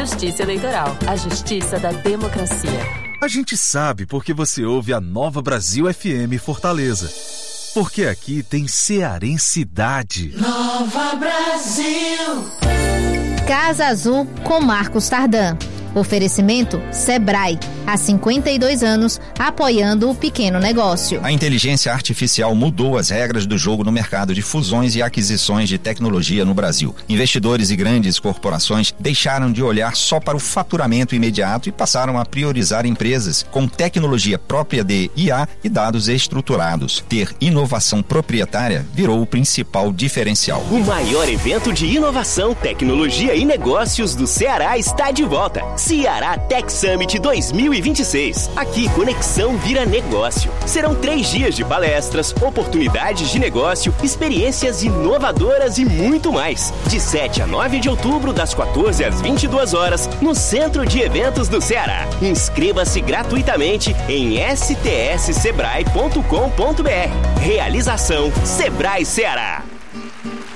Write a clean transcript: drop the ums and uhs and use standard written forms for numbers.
Justiça Eleitoral, a justiça da democracia. A gente sabe porque você ouve a Nova Brasil FM Fortaleza. Porque aqui tem cearensidade. Nova Brasil. Casa Azul com Marcos Tardan. Oferecimento Sebrae, há 52 anos, apoiando o pequeno negócio. A inteligência artificial mudou as regras do jogo no mercado de fusões e aquisições de tecnologia no Brasil. Investidores e grandes corporações deixaram de olhar só para o faturamento imediato e passaram a priorizar empresas com tecnologia própria de IA e dados estruturados. Ter inovação proprietária virou o principal diferencial. O maior evento de inovação, tecnologia e negócios do Ceará está de volta. Ceará Tech Summit 2026. Aqui, conexão vira negócio. Serão 3 dias de palestras, oportunidades de negócio, experiências inovadoras e muito mais. De 7 a 9 de outubro, das 14 às 22 horas, no Centro de Eventos do Ceará. Inscreva-se gratuitamente em stssebrae.com.br. Realização Sebrae Ceará.